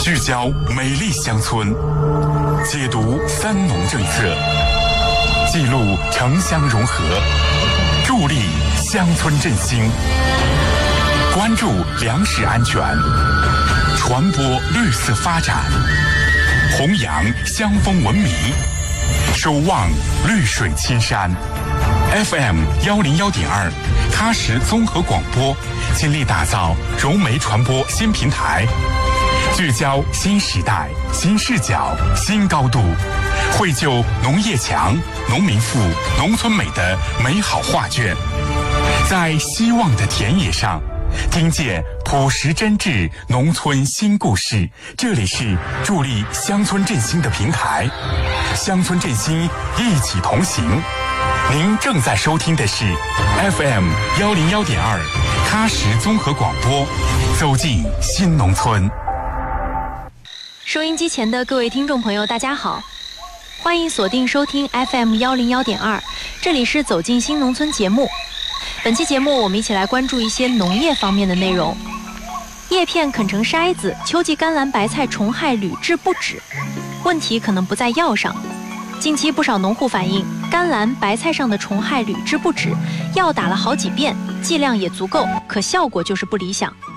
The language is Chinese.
聚焦美丽乡村，解读三农政策，记录城乡融合，助力乡村振兴，关注粮食安全，传播绿色发展，弘扬乡风文明，守望绿水青山。FM 101.2，喀什综合广播倾力打造融媒传播新平台，聚焦新时代、新视角、新高度，绘就农业强、农民富、农村美的美好画卷。在希望的田野上，听见朴实真挚农村新故事。这里是助力乡村振兴的平台，乡村振兴一起同行。您正在收听的是 FM 101.2喀什综合广播，走进新农村。 收音机前的各位听众朋友，大家好，欢迎锁定收听 FM 101.2，这里是走进新农村节目。本期节目我们一起来关注一些农业方面的内容。叶片啃成筛子，秋季甘蓝白菜虫害屡治不止，问题可能不在药上。近期不少农户反映，甘蓝白菜上的虫害屡治不止，药打了好几遍，剂量也足够，可效果就是不理想。